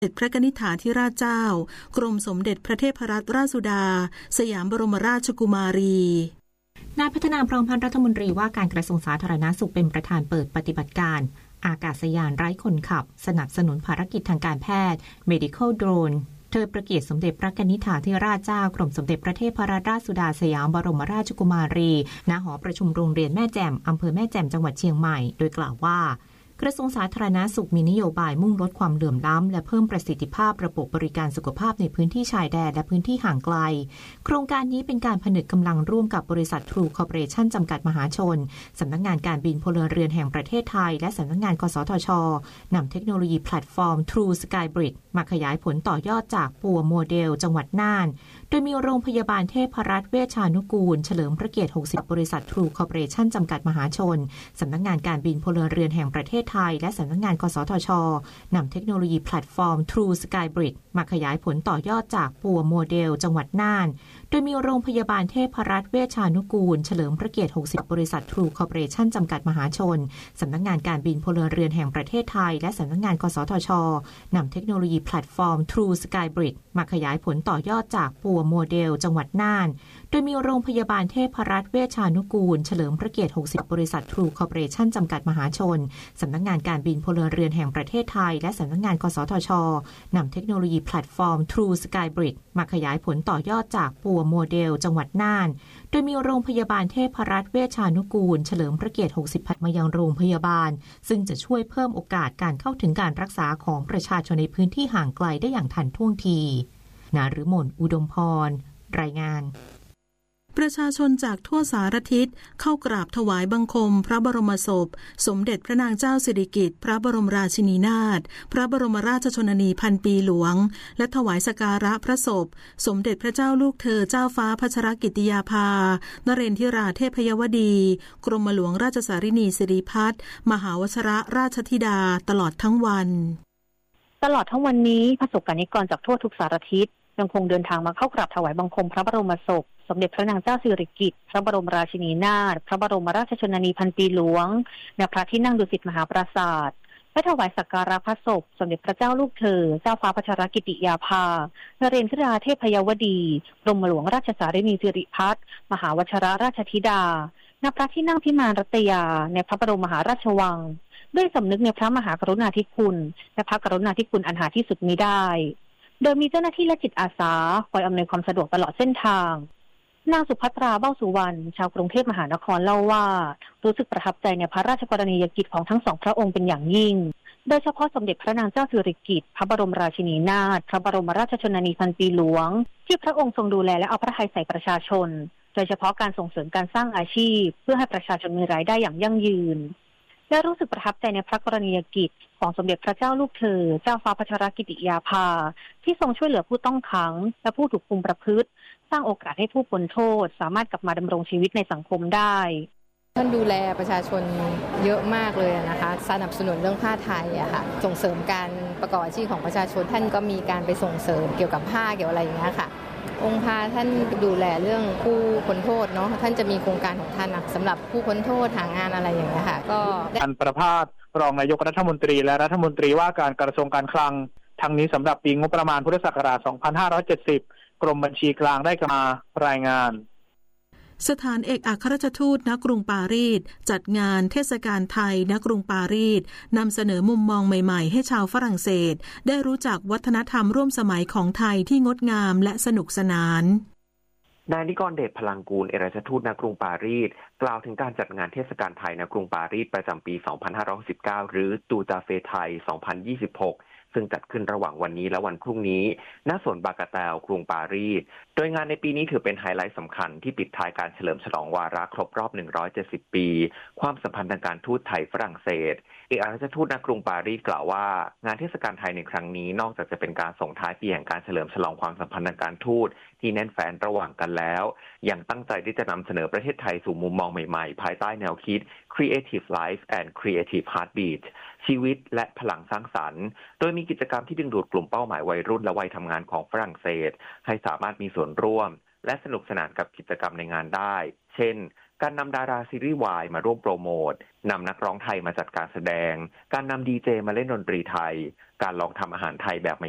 เด็จพระกนิษฐาธิราชเจ้ากรมสมเด็จพระเทพรัตนราชสุดาสยามบรมราชกุมารีนายพัฒนาพร้อมพันธ์รัฐมนตรีว่าการกระทรวงสาธารณสุขเป็นประธานเปิดปฏิบัติการอากาศยานไร้คนขับสนับสนุนภารกิจทางการแพทย์ Medical Drone เทิดพระเกียรติสมเด็จพระกนิษฐาธิราชเจ้ากรมสมเด็จพระเทพรัตนราชสุดาสยามบรมราชกุมารีณหอประชุมโรงเรียนแม่แจ่มอำเภอแม่แจ่มจังหวัดเชียงใหม่โดยกล่าวว่ากระทรวงสาธารณสุขมีนโยบายมุ่งลดความเหลื่อมล้ำและเพิ่มประสิทธิภาพระบบบริการสุขภาพในพื้นที่ชายแดนและพื้นที่ห่างไกลโครงการนี้เป็นการผนึกกำลังร่วมกับบริษัท True Corporation จำกัดมหาชนสำนักงานการบินพลเรือนแห่งประเทศไทยและสำนักงานกสทช.นำเทคโนโลยีแพลตฟอร์ม True Sky Bridge มาขยายผลต่อยอดจากปัวโมเดลจังหวัดน่านโดยมีโรงพยาบาลเทพรัตน์เวชชานุกูลเฉลิมพระเกียรติ60บริษัท True Corporation จำกัดมหาชนสำนักงานการบินพลเรือนแห่งประเทศไทยและสำนักงานกสทช.นำเทคโนโลยีแพลตฟอร์ม True Sky Bridge มาขยายผลต่อยอดจากปัวโมเดลจังหวัดน่านโดยมีโรงพยาบาลเทพรัตน์เวชชานุกูลเฉลิมพระเกียรติ60บริษัท True Corporation จำกัดมหาชนสำนักงานการบินพลเรือนแห่งประเทศไทยและสำนักงานกสทช.นำเทคโนโลยีแพลตฟอร์ม True Sky Bridge มาขยายผลต่อยอดจากปัวโมเดลจังหวัดน่านโดยมีโรงพยาบาลเทพรัตน์เวชชานุกูลเฉลิมพระเกียรติ60บริษัท True Corporation จำกัดมหาชนสำนักงานการบินพลเรือนแห่งประเทศไทยและสำนักงานกสทช.นำเทคโนโลยีแพลตฟอร์ม True Sky Bridge มาขยายผลต่อยอดจากปัวโมเดลจังหวัดน่านโดยมีโรงพยาบาลเทพรัตน์เวชชานุกูลเฉลิมพระเกียรติ60มายังโรงพยาบาลซึ่งจะช่วยเพิ่มโอกาสการเข้าถึงการรักษาของประชาชนในพื้นที่ห่างไกลได้อย่างทันท่วงทีนฤมลอุดมพรรายงานประชาชนจากทั่วสารทิศเข้ากราบถวายบังคมพระบรมศพสมเด็จพระนางเจ้าสิริกิติ์พระบรมราชินีนาถพระบรมราชชนนีพันปีหลวงและถวายสักการะพระศพสมเด็จพระเจ้าลูกเธอเจ้าฟ้าพัชรกิติยาภานเรนทิราเทพยวดีกรมหลวงราชสารินีสิริพัฒน์มหาวชรราชธิดาตลอดทั้งวันนี้ประสบกนิกรจากทั่วทุกสารทิศยังคงเดินทางมาเข้ากราบถวายบังคมพระบรมศพสมเด็จพระนางเจ้าสิริกิติ์พระบรมราชินีนาถพระบรมราชชนนีพันปีหลวงณพระที่นั่งดุสิตมหาปราสาทและถวายสักการะพระศพสมเด็จพระเจ้าลูกเธอเจ้าฟ้าพัชรกิติยาภานเรนทิราเทพยวดีกรมหลวงราชสารินีสิริพัฒน์มหาวชรราชธิดาณพระที่นั่งพิมานรัตยาในพระบรมมหาราชวังด้วยสำนึกในพระมหากรุณาธิคุณและพระกรุณาธิคุณอันหาที่สุดมิได้โดยมีเจ้าหน้าที่และจิตอาสาคอยอำนวยความสะดวกตลอดเส้นทางนางสุภัตราเบ้าสุวรรณชาวกรุงเทพมหานครเล่าว่ารู้สึกประทับใจในพระราชกรณียกิจของทั้งสองพระองค์เป็นอย่างยิ่งโดยเฉพาะสมเด็จพระนางเจ้าสิริกิติ์พระบรมราชินีนาถพระบรมราชชนนีพันปีหลวงที่พระองค์ทรงดูแลและเอาพระทัยใส่ประชาชนโดยเฉพาะการส่งเสริมการสร้างอาชีพเพื่อให้ประชาชนมีรายได้อย่างยั่งยืนและรู้สึกประทับใจในพระกรณียกิจของสมเด็จพระเจ้าลูกเธอเจ้าฟ้าพัชรกิติยาภาที่ทรงช่วยเหลือผู้ต้องขังและผู้ถูกคุมประพฤติสร้างโอกาสให้ผู้พ้นโทษสามารถกลับมาดำรงชีวิตในสังคมได้ท่านดูแลประชาชนเยอะมากเลยนะคะสนับสนุนเรื่องผ้าไทยอะค่ะส่งเสริมการประกอบอาชีพของประชาชนท่านก็มีการไปส่งเสริมเกี่ยวกับผ้าเกี่ยวอะไรอย่างเงี้ยค่ะองค์พาท่านดูแลเรื่องผู้พ้นโทษเนาะท่านจะมีโครงการของท่านสำหรับผู้พ้นโทษหางานอะไรอย่างเงี้ยค่ะก็ท่านประภาสรองนายกรัฐมนตรีและรัฐมนตรีว่าการกระทรวงการคลังทั้งนี้สำหรับปีงบประมาณพุทธศักราช 2570 กรมบัญชีกลางได้มารายงานสถานเอกอัครราชทูตณกรุงปารีสจัดงานเทศกาลไทยณกรุงปารีสนำเสนอมุมมองใหม่ๆให้ชาวฝรั่งเศสได้รู้จักวัฒนธรรมร่วมสมัยของไทยที่งดงามและสนุกสนานนายนิกรเดชพลังกูลเอกอัครราชทูตณกรุงปารีสกล่าวถึงการจัดงานเทศกาลไทยณกรุงปารีสประจำปี 2519 หรือตูตาเฟไทย 2026ซึ่งจัดขึ้นระหว่างวันนี้และวันพรุ่งนี้ณสวนบากาแตลกรุงปารีสโดยงานในปีนี้ถือเป็นไฮไลท์สำคัญที่ปิดท้ายการเฉลิมฉลองวาระครบรอบ170ปีความสัมพันธ์ทางการทูตไทยฝรั่งเศสเอกอัครราชทูตณกรุงปารีสกล่าวว่างานเทศกาลไทยในครั้งนี้นอกจากจะเป็นการส่งท้ายปีแห่งการเฉลิมฉลองความสัมพันธ์ทางการทูตที่แน่นแฟ้นระหว่างกันแล้วยังตั้งใจที่จะนำเสนอประเทศไทยสู่มุมมองใหม่ๆภายใต้แนวคิด Creative Life and Creative Heartbeat ชีวิตและพลังสร้างสรรค์โดยมีกิจกรรมที่ดึงดูดกลุ่มเป้าหมายวัยรุ่นและวัยทำงานของฝรั่งเศสให้สามารถมีส่วนร่วมและสนุกสนานกับกิจกรรมในงานได้เช่นการนำดาราซีรีส์วายมาร่วมโปรโมทนำนักร้องไทยมาจัดการแสดงการนำดีเจมาเล่นดนตรีไทยการลองทำอาหารไทยแบบใ